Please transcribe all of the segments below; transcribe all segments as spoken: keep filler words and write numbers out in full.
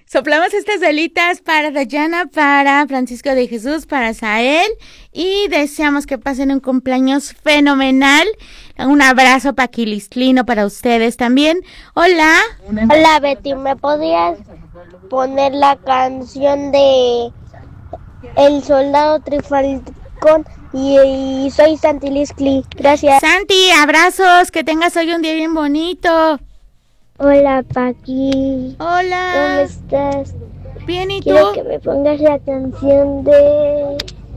Soplamos estas velitas para Dayana, para Francisco de Jesús, para Sael y deseamos que pasen un cumpleaños fenomenal. Un abrazo paquilistlino para ustedes también. Hola. Hola Betty, ¿me podrías poner la canción de El Soldado Trifalcón? Y, y soy Santi Liscli, gracias. Santi, abrazos, que tengas hoy un día bien bonito. Hola Paqui. Hola. ¿Cómo estás? Bien, ¿y Quiero tú? que me pongas la canción de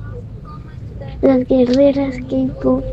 Las Guerreras K-Pop.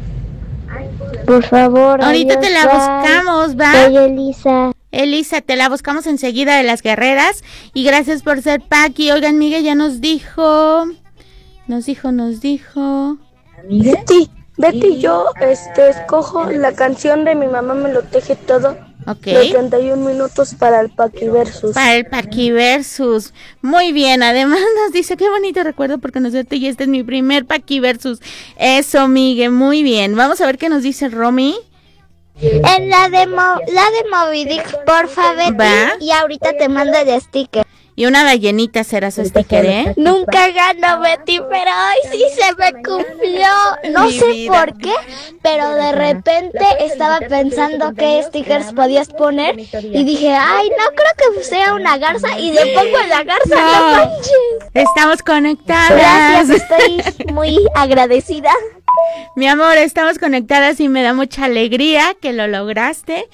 Por favor. Ahorita adiós, te la bye. buscamos, ¿va? Soy Elisa. Elisa, te la buscamos enseguida de Las Guerreras. Y gracias por ser Paqui. Oigan, Miguel ya nos dijo... Nos dijo, nos dijo... Betty, Betty, yo este, escojo la canción de Mi Mamá Me Lo Teje Todo. Ok. De treinta y un minutos para el Paquiversus. Para el Paquiversus. Muy bien, además nos dice, qué bonito recuerdo porque nosotros y este es mi primer Paquiversus. Eso, Miguel, muy bien. Vamos a ver qué nos dice Romy. En la de, Mo- la de Moby Dick, porfa, Betty. ¿Va? Y ahorita te mando el sticker. Y una ballenita será su sticker, ¿eh? Nunca gano, Betty, pero hoy sí se me cumplió. No Mi sé vida. por qué, pero de repente estaba pensando qué stickers podías poner y dije, ay, no creo que sea una garza y le pongo la garza, no, No. manches. Estamos conectadas. Gracias, estoy muy agradecida. Mi amor, estamos conectadas y me da mucha alegría que lo lograste.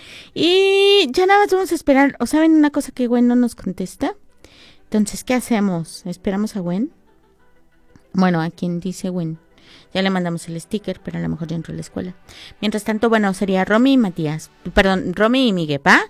Y ya nada más vamos a esperar. ¿O saben una cosa que Gwen no nos contesta? Entonces, ¿qué hacemos? ¿Esperamos a Gwen? Bueno, a quien dice Gwen. Ya le mandamos el sticker, pero a lo mejor ya entró a la escuela. Mientras tanto, bueno, sería Romy y Matías. Perdón, Romy y Miguel, ¿va?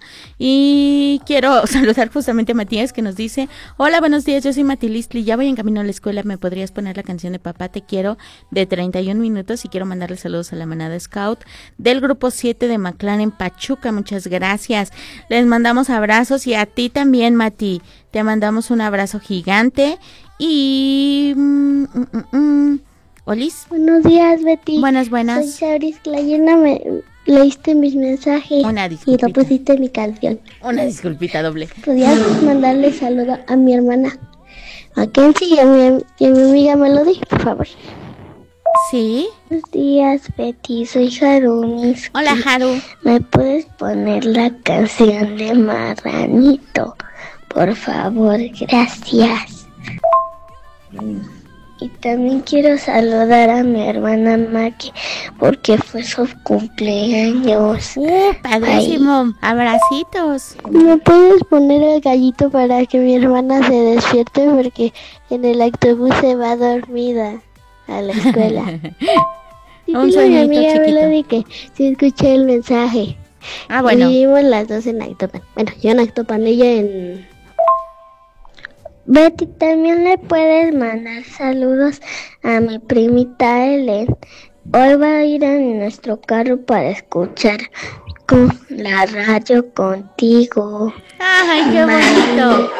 Y quiero saludar justamente a Matías, que nos dice: hola, buenos días, yo soy Mati Listli, ya voy en camino a la escuela. ¿Me podrías poner la canción de Papá Te Quiero de treinta y un minutos? Y quiero mandarle saludos a la manada Scout del grupo siete de McLaren Pachuca. Muchas gracias. Les mandamos abrazos y a ti también, Mati. Te mandamos un abrazo gigante. Y... Mm, mm, mm, mm. ¿Olis? Buenos días, Betty. Buenas, buenas. Soy Sauris Clayena, me leíste mis mensajes Una y disculpita. no pusiste mi canción. Una disculpita doble. ¿Podrías mandarle saludo a mi hermana Mackenzie y a mi, y a mi amiga Melody, por favor? ¿Sí? Buenos días, Betty. Soy Harunis. Hola, Haru. ¿Me puedes poner la canción de Marranito? Por favor, gracias. Y también quiero saludar a mi hermana Maki porque fue su cumpleaños. Uh, padrísimo. Abracitos. ¿Me puedes poner el gallito para que mi hermana se despierte porque en el autobús se va dormida a la escuela? Y Un dile a mi sueñito amiga chiquito. Melody que sí escuché el mensaje. Ah, bueno. Vivimos las dos en Actopan. Bueno, yo en Actopan, ella en... Betty, también le puedes mandar saludos a mi primita Ellen. Hoy va a ir en nuestro carro para escuchar con la radio contigo. Ay, qué bonito.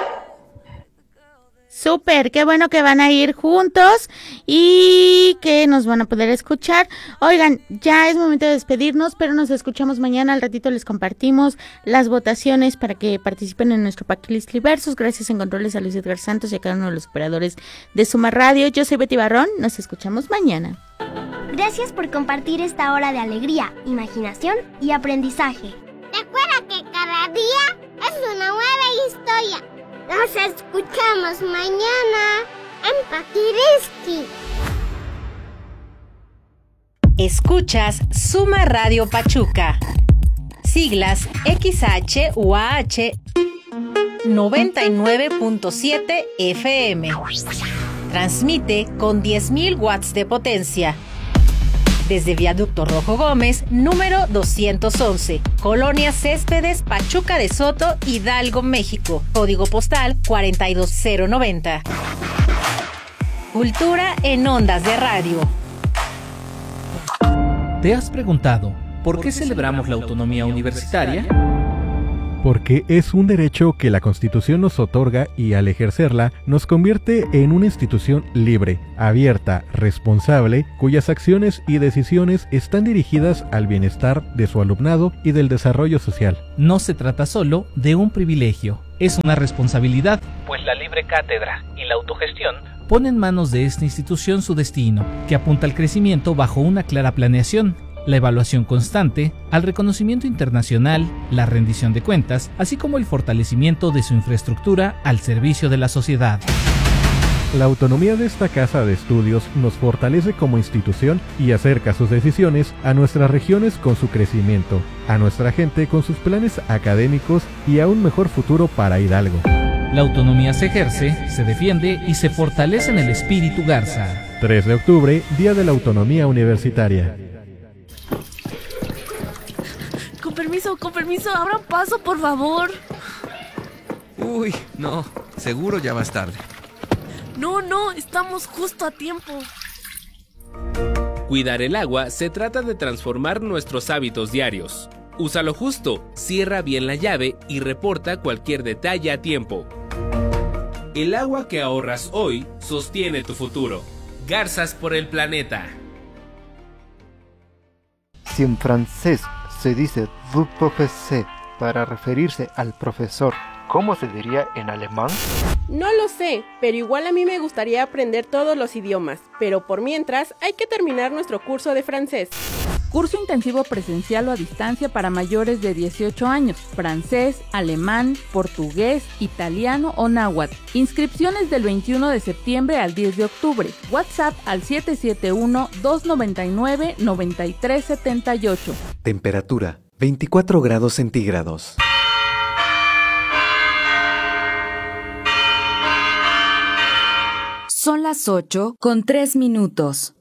Súper, qué bueno que van a ir juntos y que nos van a poder escuchar. Oigan, ya es momento de despedirnos, pero nos escuchamos mañana. Al ratito les compartimos las votaciones para que participen en nuestro Paquilistli Versus. Gracias en controles a Luis Edgar Santos y a cada uno de los operadores de Suma Radio. Yo soy Betty Barrón, nos escuchamos mañana. Gracias por compartir esta hora de alegría, imaginación y aprendizaje. Recuerda que cada día es una nueva historia. Nos escuchamos mañana en Paquiriski. Escuchas Suma Radio Pachuca. Siglas X H U A H noventa y nueve punto siete F M. Transmite con diez mil watts de potencia. Desde Viaducto Rojo Gómez, número doscientos once, Colonia Céspedes, Pachuca de Soto, Hidalgo, México. Código postal cuarenta y dos mil noventa. Cultura en ondas de radio. ¿Te has preguntado por qué celebramos la autonomía universitaria? Porque es un derecho que la Constitución nos otorga y al ejercerla nos convierte en una institución libre, abierta, responsable, cuyas acciones y decisiones están dirigidas al bienestar de su alumnado y del desarrollo social. No se trata solo de un privilegio, es una responsabilidad, pues la libre cátedra y la autogestión ponen en manos de esta institución su destino, que apunta al crecimiento bajo una clara planeación, la evaluación constante, al reconocimiento internacional, la rendición de cuentas, así como el fortalecimiento de su infraestructura al servicio de la sociedad. La autonomía de esta casa de estudios nos fortalece como institución y acerca sus decisiones a nuestras regiones con su crecimiento, a nuestra gente con sus planes académicos y a un mejor futuro para Hidalgo. La autonomía se ejerce, se defiende y se fortalece en el espíritu Garza. tres de octubre, Día de la Autonomía Universitaria. Con permiso, con permiso, abran paso, por favor. Uy, no, seguro ya vas tarde. No, no, estamos justo a tiempo. Cuidar el agua se trata de transformar nuestros hábitos diarios. Úsalo justo, cierra bien la llave y reporta cualquier detalle a tiempo. El agua que ahorras hoy sostiene tu futuro. Garzas por el planeta. Si en francés se dice vous professeur para referirse al profesor, ¿cómo se diría en alemán? No lo sé, pero igual a mí me gustaría aprender todos los idiomas, pero por mientras hay que terminar nuestro curso de francés. Curso intensivo presencial o a distancia para mayores de dieciocho años, francés, alemán, portugués, italiano o náhuatl. Inscripciones del veintiuno de septiembre al diez de octubre. WhatsApp al siete siete uno, dos nueve nueve, nueve tres siete ocho. Temperatura veinticuatro grados centígrados. Son las ocho con tres minutos.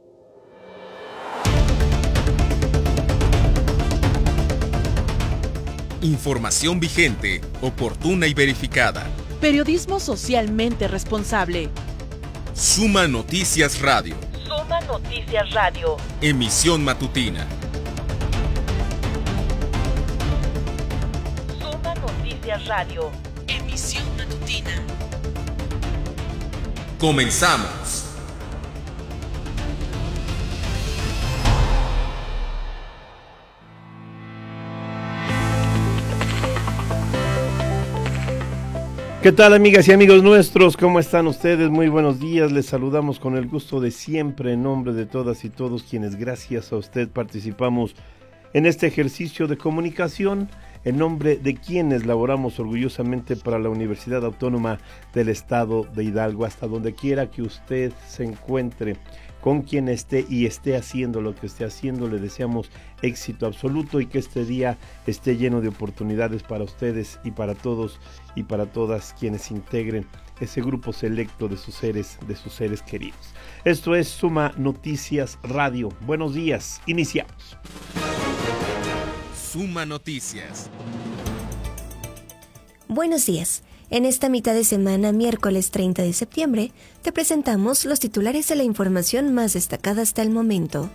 Información vigente, oportuna y verificada. Periodismo socialmente responsable. Suma Noticias Radio. Suma Noticias Radio. Emisión matutina. Suma Noticias Radio. Emisión matutina. Comenzamos. ¿Qué tal, amigas y amigos nuestros? ¿Cómo están ustedes? Muy buenos días, les saludamos con el gusto de siempre en nombre de todas y todos quienes gracias a usted participamos en este ejercicio de comunicación, en nombre de quienes laboramos orgullosamente para la Universidad Autónoma del Estado de Hidalgo, hasta donde quiera que usted se encuentre, con quien esté y esté haciendo lo que esté haciendo, le deseamos éxito absoluto y que este día esté lleno de oportunidades para ustedes y para todos y para todas quienes integren ese grupo selecto de sus seres, de sus seres queridos. Esto es Suma Noticias Radio. Buenos días, iniciamos. Suma Noticias. Buenos días. En esta mitad de semana, miércoles treinta de septiembre, te presentamos los titulares de la información más destacada hasta el momento.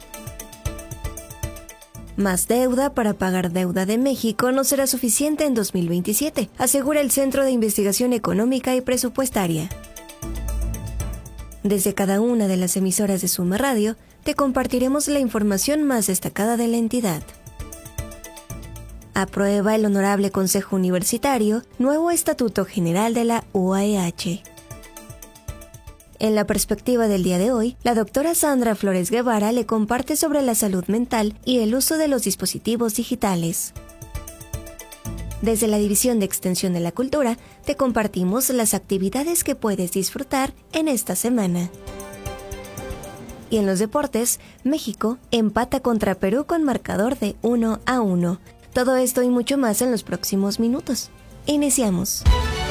Más deuda para pagar deuda de México no será suficiente en dos mil veintisiete, asegura el Centro de Investigación Económica y Presupuestaria. Desde cada una de las emisoras de Suma Radio, te compartiremos la información más destacada de la entidad. Aprueba el Honorable Consejo Universitario nuevo Estatuto General de la U A E H. En la perspectiva del día de hoy, la doctora Sandra Flores Guevara le comparte sobre la salud mental y el uso de los dispositivos digitales. Desde la División de Extensión de la Cultura, te compartimos las actividades que puedes disfrutar en esta semana. Y en los deportes, México empata contra Perú con marcador de uno a uno. Todo esto y mucho más en los próximos minutos. Iniciamos.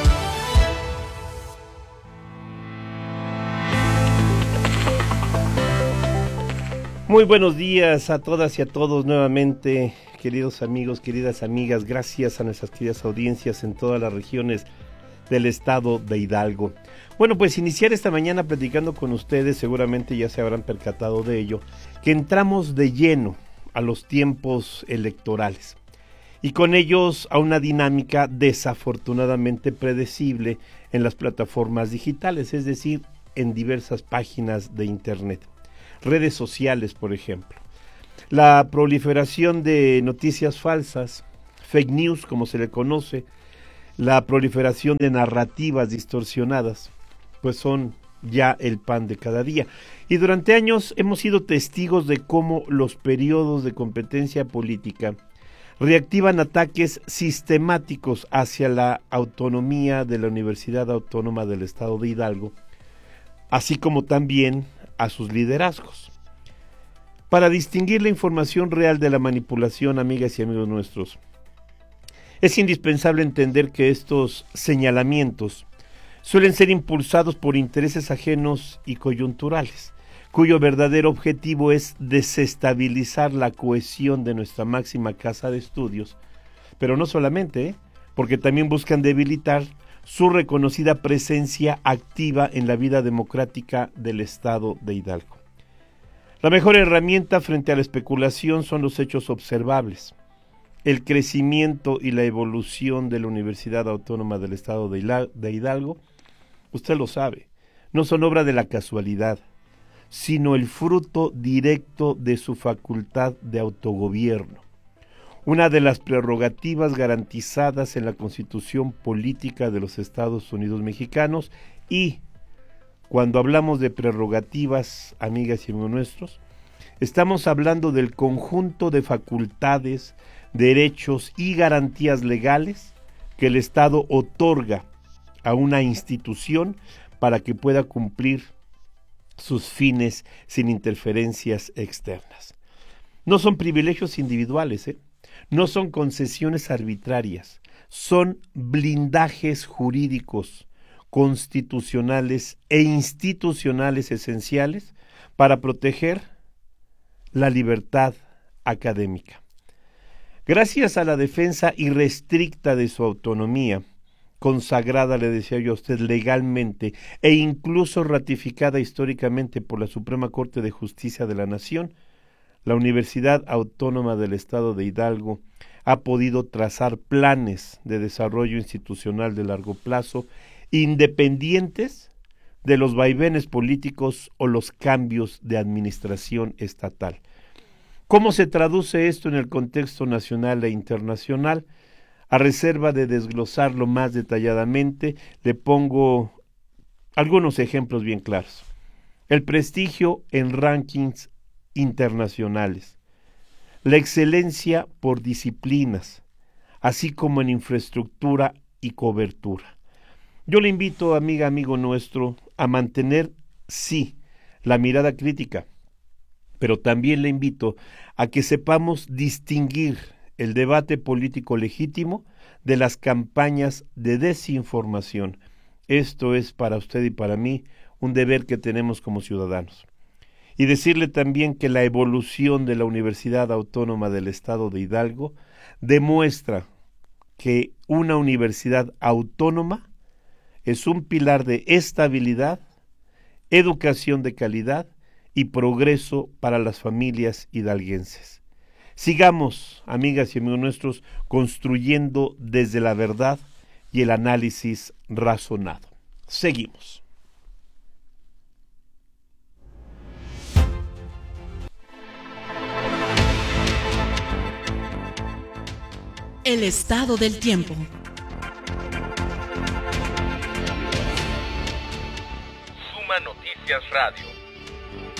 Muy buenos días a todas y a todos nuevamente, queridos amigos, queridas amigas. Gracias a nuestras queridas audiencias en todas las regiones del estado de Hidalgo. Bueno, pues iniciar esta mañana platicando con ustedes, seguramente ya se habrán percatado de ello, que entramos de lleno a los tiempos electorales. Y con ellos a una dinámica desafortunadamente predecible en las plataformas digitales, es decir, en diversas páginas de internet, redes sociales, por ejemplo. La proliferación de noticias falsas, fake news como se le conoce, la proliferación de narrativas distorsionadas, pues son ya el pan de cada día. Y durante años hemos sido testigos de cómo los periodos de competencia política reactivan ataques sistemáticos hacia la autonomía de la Universidad Autónoma del Estado de Hidalgo, así como también a sus liderazgos. Para distinguir la información real de la manipulación, amigas y amigos nuestros, es indispensable entender que estos señalamientos suelen ser impulsados por intereses ajenos y coyunturales, cuyo verdadero objetivo es desestabilizar la cohesión de nuestra máxima casa de estudios, pero no solamente, ¿eh? porque también buscan debilitar su reconocida presencia activa en la vida democrática del Estado de Hidalgo. La mejor herramienta frente a la especulación son los hechos observables. El crecimiento y la evolución de la Universidad Autónoma del Estado de Hidalgo, usted lo sabe, no son obra de la casualidad, sino el fruto directo de su facultad de autogobierno, una de las prerrogativas garantizadas en la Constitución Política de los Estados Unidos Mexicanos. Y cuando hablamos de prerrogativas, amigas y amigos nuestros, estamos hablando del conjunto de facultades, derechos y garantías legales que el Estado otorga a una institución para que pueda cumplir sus fines sin interferencias externas. No son privilegios individuales, ¿eh? No son concesiones arbitrarias, son blindajes jurídicos, constitucionales e institucionales esenciales para proteger la libertad académica. Gracias a la defensa irrestricta de su autonomía, consagrada, le decía yo a usted, legalmente e incluso ratificada históricamente por la Suprema Corte de Justicia de la Nación, la Universidad Autónoma del Estado de Hidalgo ha podido trazar planes de desarrollo institucional de largo plazo, independientes de los vaivenes políticos o los cambios de administración estatal. ¿Cómo se traduce esto en el contexto nacional e internacional? A reserva de desglosarlo más detalladamente, le pongo algunos ejemplos bien claros. El prestigio en rankings internacionales, la excelencia por disciplinas, así como en infraestructura y cobertura. Yo le invito, amiga, amigo nuestro, a mantener, sí, la mirada crítica, pero también le invito a que sepamos distinguir el debate político legítimo de las campañas de desinformación. Esto es para usted y para mí un deber que tenemos como ciudadanos. Y decirle también que la evolución de la Universidad Autónoma del Estado de Hidalgo demuestra que una universidad autónoma es un pilar de estabilidad, educación de calidad y progreso para las familias hidalguenses. Sigamos, amigas y amigos nuestros, construyendo desde la verdad y el análisis razonado. Seguimos. El estado del tiempo. Suma Noticias Radio.